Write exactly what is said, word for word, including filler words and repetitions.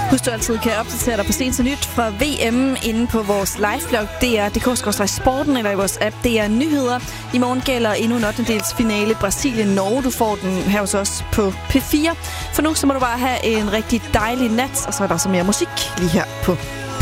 Husk, du altid kan opdatere dig på seneste nyt fra V M inde på vores liveblog D R punktum D K sporten eller i vores app D R Nyheder. I morgen gælder endnu en ottendedels finale Brasilien-Norge. Du får den her hos os på P fire. For nu så må du bare have en rigtig dejlig nat, og så er der så mere musik lige her på